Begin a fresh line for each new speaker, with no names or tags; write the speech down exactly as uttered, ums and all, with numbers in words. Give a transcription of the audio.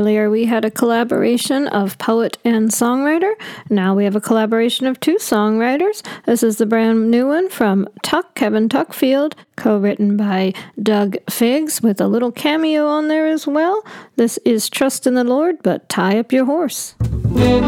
Earlier we had a collaboration of poet and songwriter. Now we have a collaboration of two songwriters. This is the brand new one from Tuck, Kevin Tuckfield, co-written by Doug Figs, with a little cameo on there as well. This is Trust in the Lord, but Tie Up Your Horse.